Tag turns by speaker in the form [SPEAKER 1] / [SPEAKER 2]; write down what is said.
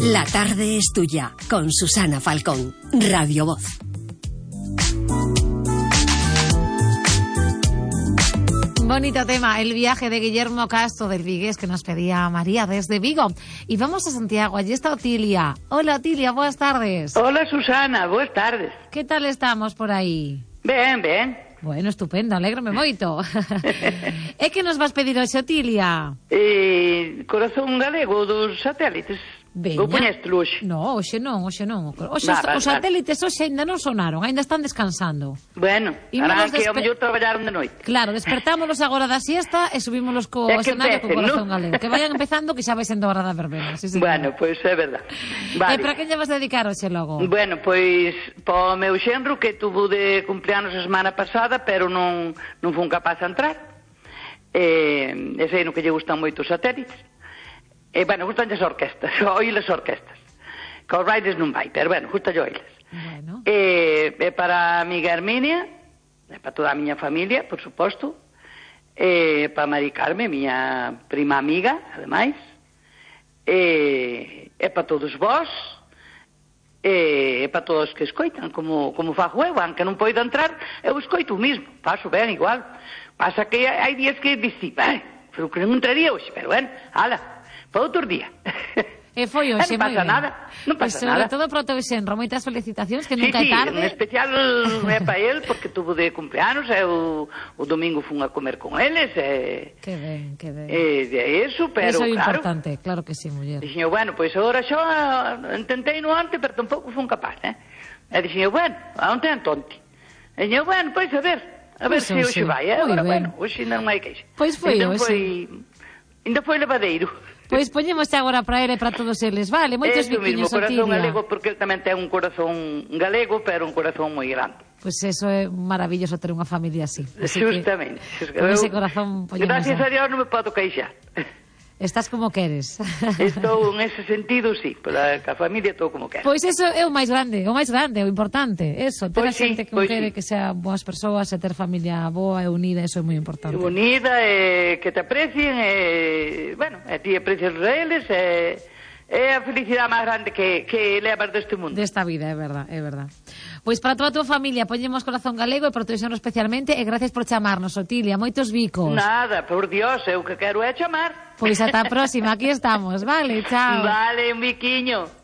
[SPEAKER 1] La tarde es tuya, con Susana Falcón, Radio Voz.
[SPEAKER 2] Bonito tema, el viaje de Guillermo Castro del Vigués que nos pedía María desde Vigo. Y vamos a Santiago, allí está Otilia. Hola Otilia, buenas tardes.
[SPEAKER 3] Hola Susana, buenas tardes.
[SPEAKER 2] ¿Qué tal estamos por aí?
[SPEAKER 3] Ben, ben.
[SPEAKER 2] Bueno, estupendo, alégrome moito. É que nos vas pedir hoxe, Otilia?
[SPEAKER 3] Corazón galego dos satélites.
[SPEAKER 2] Veña.
[SPEAKER 3] Ou poñeste hoxe?
[SPEAKER 2] No, hoxe non. Hoxe os satélites hoxe ainda non sonaron, ainda están descansando.
[SPEAKER 3] Bueno,
[SPEAKER 2] Ímonos
[SPEAKER 3] harán que ao mellor traballaron de noite.
[SPEAKER 2] Claro, despertámonos agora da siesta e subímonos co escenario co Corazón galego. Que vayan empezando, que xa vai sendo hora da verbena. Sí,
[SPEAKER 3] bueno, pois é verdad. Vale.
[SPEAKER 2] E para que lle vas dedicar hoxe logo?
[SPEAKER 3] Bueno, pois po meu xenro que tuvo de cumpleanos a semana pasada, pero non fun capaz de entrar. E sei no que lle gustan moito os satélites. Bueno, gustan as orquestas, oíles orquestas. Que os bailes non vai, pero bueno, gustan oíles.
[SPEAKER 2] Bueno.
[SPEAKER 3] Para a amiga Herminia, para toda a miña familia, por suposto, para Mari Carme, miña prima amiga, ademais, para todos vós, para todos que escoitan, como fago eu, aunque non poido entrar, eu escoito o mismo, paso ben igual. Pasa que hai días que dici, pero que non entraría hoxe, pero bueno, ala, para outro día.
[SPEAKER 2] E foi hoxe,
[SPEAKER 3] non pasa nada, non pasa nada.
[SPEAKER 2] Sobre todo para o teu xenro, moitas felicitacións, que nunca é tarde.
[SPEAKER 3] En especial é para el, porque tuvo de cumpleanos, o domingo fun a comer con eles.
[SPEAKER 2] Que ben, que ben.
[SPEAKER 3] Eso, pero
[SPEAKER 2] eso é
[SPEAKER 3] claro.
[SPEAKER 2] Importante, claro que sí, muller.
[SPEAKER 3] Dixen, bueno, pois agora xa intentei no antes, pero tampouco fun capaz, E dixen, bueno, onte antonte. E dixen, bueno, pois a ver se hoxe vai, Agora, bueno, hoxe non hai queixa.
[SPEAKER 2] Pois foi hoxe.
[SPEAKER 3] Ainda foi levadeiro.
[SPEAKER 2] Pois poñemos agora para ele e para todos eles, vale? Moitos biquiños, Otilia.
[SPEAKER 3] Corazón galego, porque ele tamén ten un corazón galego, pero un corazón moi grande.
[SPEAKER 2] Pois eso é maravilloso ter unha familia así.
[SPEAKER 3] Justamente.
[SPEAKER 2] Con ese corazón poñemos.
[SPEAKER 3] Gracias a Dios non me podo queixar.
[SPEAKER 2] Estás como queres.
[SPEAKER 3] Estou en ese sentido, sí, para a familia estou como quero.
[SPEAKER 2] Pois eso é o máis grande, o importante, eso, ter a xente que quere que sean boas persoas e ter familia boa e unida, eso é moi importante.
[SPEAKER 3] Unida, que te aprecien, bueno, e ti aprecias eles, é a felicidade máis grande que levas deste mundo.
[SPEAKER 2] Desta vida, é verdad. Pois para toda a tua familia poñemos Corazón galego e para o teu xenro especialmente, e gracias por chamarnos, Otilia, moitos bicos.
[SPEAKER 3] Nada, por Dios, eu que quero é chamar.
[SPEAKER 2] Pois ata a próxima, aquí estamos, vale, chao.
[SPEAKER 3] Vale, un biquiño.